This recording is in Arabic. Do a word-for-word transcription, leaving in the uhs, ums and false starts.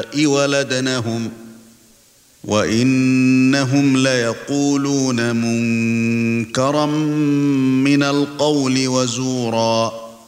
الْمَلَائِكَةِ وَلَدْنَهُمْ وَإِنَّهُمْ لَيَقُولُونَ مُنكَرًا مِنَ الْقَوْلِ وَزُورًا